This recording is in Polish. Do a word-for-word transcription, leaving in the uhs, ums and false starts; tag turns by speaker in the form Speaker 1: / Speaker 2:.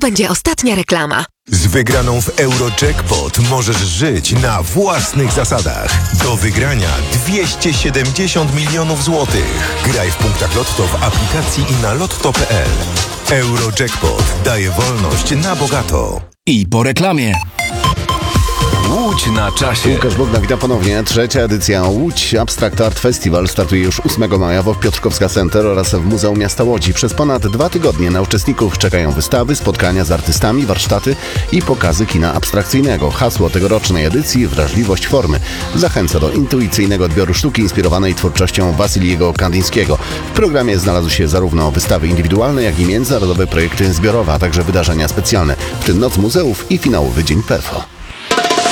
Speaker 1: będzie ostatnia reklama.
Speaker 2: Z wygraną w Eurojackpot możesz żyć na własnych zasadach. Do wygrania dwieście siedemdziesiąt milionów złotych. Graj w punktach Lotto w aplikacji i na lotto kropka p l. Eurojackpot daje wolność na bogato.
Speaker 3: I po reklamie. Łódź na czasie.
Speaker 4: Łukasz Bogdan, witam ponownie. Trzecia edycja Łódź Abstract Art Festival startuje już ósmego maja w Piotrkowska Center oraz w Muzeum Miasta Łodzi. Przez ponad dwa tygodnie na uczestników czekają wystawy, spotkania z artystami, warsztaty i pokazy kina abstrakcyjnego. Hasło tegorocznej edycji: wrażliwość formy. Zachęca do intuicyjnego odbioru sztuki inspirowanej twórczością Wasiliego Kandińskiego. W programie znalazły się zarówno wystawy indywidualne, jak i międzynarodowe projekty zbiorowe, a także wydarzenia specjalne, w tym Noc Muzeów i finałowy Dzień Perfo.